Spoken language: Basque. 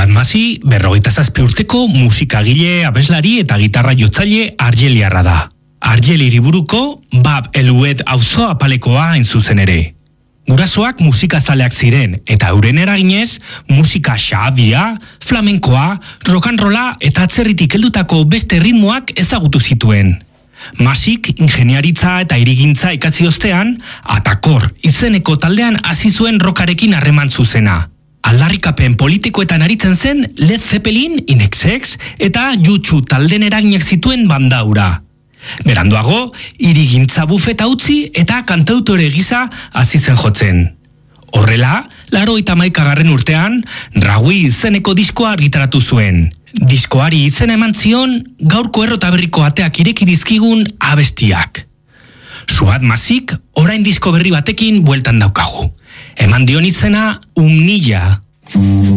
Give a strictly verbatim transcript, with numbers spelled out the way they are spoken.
Suat Masi berrogeita zazpi urteko musikagile, abeslari eta gitarra jotzaile argeliarra da. Argel hiriburuko Bab el-Oued auzo apalekoa hain zuzen ere. Gurasoak musikazaleak ziren eta euren eraginez musika xahadia, flamenkoa, rock and rolla eta atzerritik heldutako beste ritmoak ezagutu zituen. Masik ingeniaritza eta hirigintza ikasi ostean, Atakor izeneko taldean hasi zuen rockarekin harreman zuzena. Aldarrikapen politikoetan aritzen zen Led Zeppelin, In Excess eta U two talden eraginak zituen bandaura. Beranduago, hirigintza bufeta utzi eta kantautore gisa hasi zen jotzen. Horrela, laurogeita hamaikagarren urtean, Rawi izeneko diskoa argitaratu zuen. Diskoari izena eman zion gaurko errota berriko ateak ireki dizkigun abestiak. Suat Masik orain disko berri batekin bueltan daukagu. Eman dion izena Umnilla.